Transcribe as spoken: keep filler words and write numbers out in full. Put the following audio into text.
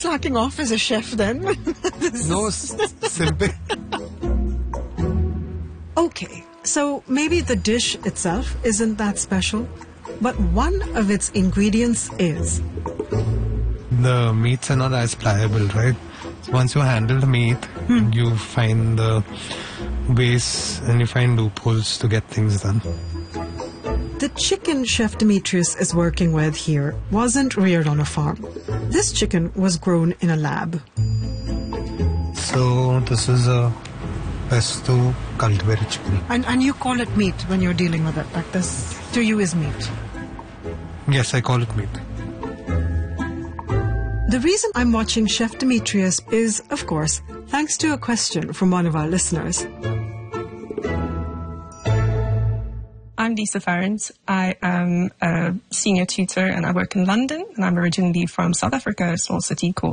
slacking off as a chef then. No, s- simple. Okay, so maybe the dish itself isn't that special, but one of its ingredients is. The meats are not as pliable, right? Once you handle the meat, hmm. you find the ways and you find loopholes to get things done. The chicken Chef Demetrius is working with here wasn't reared on a farm. This chicken was grown in a lab. So this is a pesto cultivated chicken. And, and you call it meat when you're dealing with it, like this to you is meat? Yes, I call it meat. The reason I'm watching Chef Demetrius is, of course, thanks to a question from one of our listeners. I'm Lisa Farrens. I am a senior tutor and I work in London, and I'm originally from South Africa, a small city called